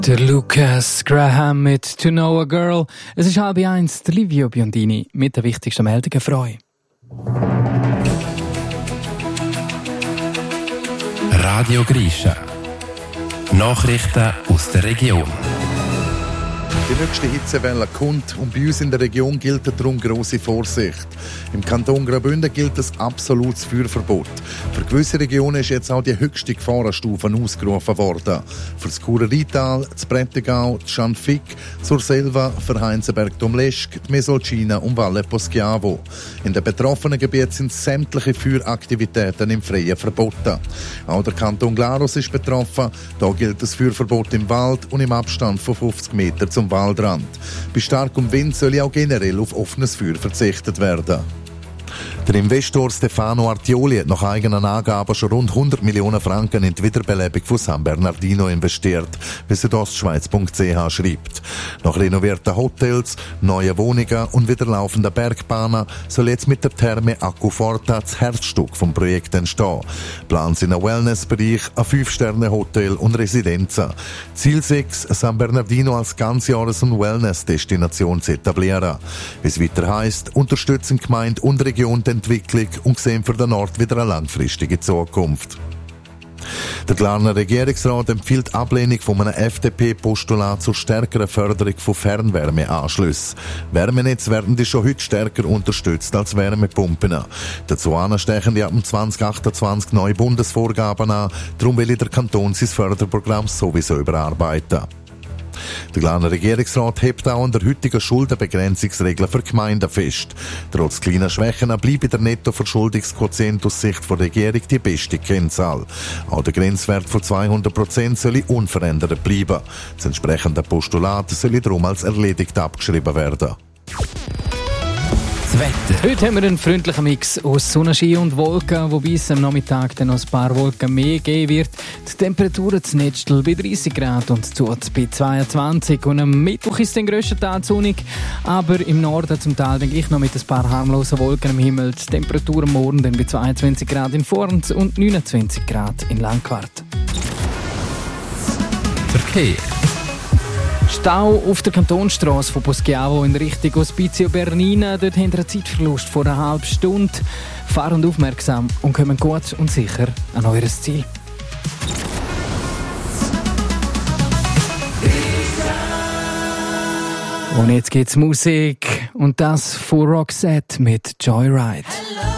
Der Lucas Graham mit «To Know a Girl». Es ist 12:30, der Livio Biondini mit den wichtigsten Meldungen für euch. Radio Grisha. Nachrichten aus der Region. Die nächste Hitzewelle kommt und bei uns in der Region gilt darum grosse Vorsicht. Im Kanton Graubünden gilt ein absolutes Feuerverbot. Für gewisse Regionen ist jetzt auch die höchste Gefahrenstufe ausgerufen worden. Für das Churer Rheintal, das Prättigau, das Schanfigg, Surselva, für Heinzenberg-Domleschg, die Mesolcina und Valle Poschiavo. In den betroffenen Gebieten sind sämtliche Feueraktivitäten im Freien verboten. Auch der Kanton Glarus ist betroffen. Da gilt das Feuerverbot im Wald und im Abstand von 50 Metern zum Waldrand. Bei starkem Wind soll auch generell auf offenes Feuer verzichtet werden. Der Investor Stefano Artioli hat nach eigenen Angaben schon rund 100 Millionen Franken in die Wiederbelebung von San Bernardino investiert, wie südostschweiz.ch schreibt. Nach renovierten Hotels, neuen Wohnungen und wieder laufenden Bergbahnen soll jetzt mit der Therme Acquaforta das Herzstück vom Projekt entstehen. Plan sind ein Wellnessbereich, ein 5-Sterne-Hotel und Residenzen. Ziel 6, San Bernardino als Ganzjahres- und Wellness-Destination zu etablieren. Wie es weiter heisst, unterstützen Gemeinde und Region die Entwicklung und sehen für den Ort wieder eine langfristige Zukunft. Der Glarner Regierungsrat empfiehlt die Ablehnung von einem FDP-Postulat zur stärkeren Förderung von Fernwärmeanschlüssen. Wärmenetze werden die schon heute stärker unterstützt als Wärmepumpen. Dazu stechen die ab 2028 neue Bundesvorgaben an, darum will der Kanton sein Förderprogramm sowieso überarbeiten. Der Glarner Regierungsrat hebt auch an der heutigen Schuldenbegrenzungsregel für Gemeinden fest. Trotz kleiner Schwächen bleibt der Nettoverschuldungsquotient aus Sicht der Regierung die beste Kennzahl. Auch der Grenzwert von 200% soll unverändert bleiben. Das entsprechende Postulat soll darum als erledigt abgeschrieben werden. Wetter. Heute haben wir einen freundlichen Mix aus Sonnenschein und Wolken, wobei es am Nachmittag dann noch ein paar Wolken mehr geben wird. Die Temperaturen zu Netzel bei 30 Grad und zu bei 22. Und am Mittwoch ist es den grössten Teil sonnig, aber im Norden zum Teil dann gleich noch mit ein paar harmlosen Wolken am Himmel. Die Temperatur am Morgen dann bei 22 Grad in Forns und 29 Grad in Langquart. Verkehr. Stau auf der Kantonsstrasse von Poschiavo in Richtung Hospizio Bernina. Dort haben wir einen Zeitverlust von einer halben Stunde. Fahren aufmerksam und kommen gut und sicher an euer Ziel. Und jetzt geht's Musik. Und das von Roxette mit Joyride. Hello.